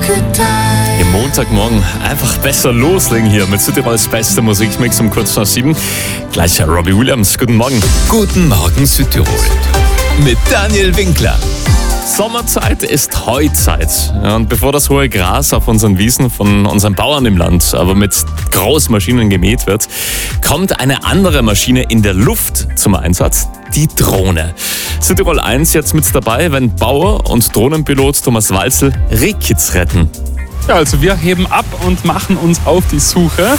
Im Montagmorgen einfach besser loslegen hier mit Südtirols bester Musikmix um kurz nach 7. Gleich Robbie Williams, guten Morgen. Guten Morgen Südtirol mit Daniel Winkler. Sommerzeit ist Heuzeit. Ja, und bevor das hohe Gras auf unseren Wiesen von unseren Bauern im Land aber mit Großmaschinen gemäht wird, kommt eine andere Maschine in der Luft zum Einsatz, die Drohne. Südtirol 1 jetzt mit dabei, wenn Bauer und Drohnenpilot Thomas Walzel Rehkitz retten. Ja, also wir heben ab und machen uns auf die Suche.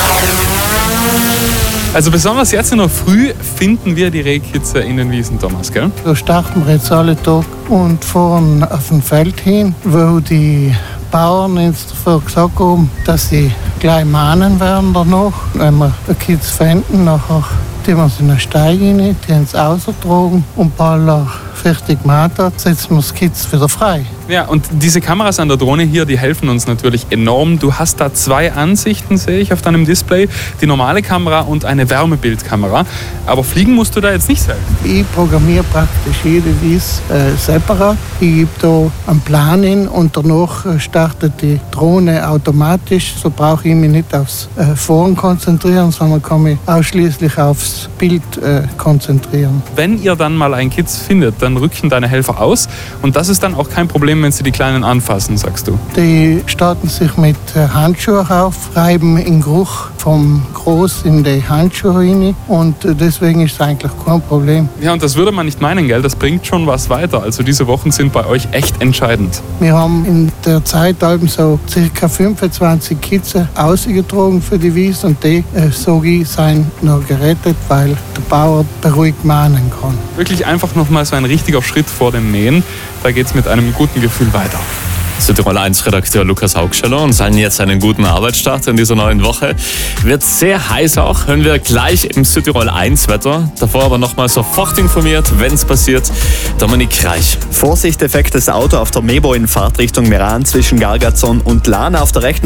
Also besonders jetzt in der Früh finden wir die Rehkitze in den Wiesen, Thomas, gell? Da starten wir jetzt alle Tag und fahren auf ein Feld hin, wo die Bauern jetzt davor gesagt haben, dass sie gleich mahnen werden danach. Wenn wir die Kitz finden, nachher tun wir sie in einen Steig rein, die haben sie rausgetragen und bald er fertig gemacht hat, setzen wir das Kitz wieder frei. Ja, und diese Kameras an der Drohne hier, die helfen uns natürlich enorm. Du hast da zwei Ansichten, sehe ich auf deinem Display. Die normale Kamera und eine Wärmebildkamera. Aber fliegen musst du da jetzt nicht selbst. Ich programmiere praktisch jede Wiese separat. Ich gebe da einen Plan hin und danach startet die Drohne automatisch. So brauche ich mich nicht aufs Fahren konzentrieren, sondern kann mich ausschließlich aufs Bild konzentrieren. Wenn ihr dann mal einen Kitz findet, dann rücken deine Helfer aus. Und das ist dann auch kein Problem, wenn sie die Kleinen anfassen, sagst du. Die starten sich mit Handschuhen auf, reiben den Geruch vom Groß in die Handschuhe rein und deswegen ist es eigentlich kein Problem. Ja, und das würde man nicht meinen, gell? Das bringt schon was weiter. Also diese Wochen sind bei euch echt entscheidend. Wir haben in der Zeit so ca. 25 Kitze ausgetragen für die Wiese und die, sage ich, sind noch gerettet, weil der Bauer beruhigt mahnen kann. Wirklich einfach nochmal so ein richtiger Schritt vor dem Mähen. Da geht es mit einem guten Gefühl weiter. Südtirol 1 Redakteur Lukas Haugscheller und allen jetzt einen guten Arbeitsstart in dieser neuen Woche. Wird sehr heiß auch, hören wir gleich im Südtirol 1 Wetter. Davor aber nochmal sofort informiert, wenn es passiert. Dominik Reich. Vorsicht, defektes Auto auf der Mebo in Fahrtrichtung Meran zwischen Gargazon und Lahn auf der rechten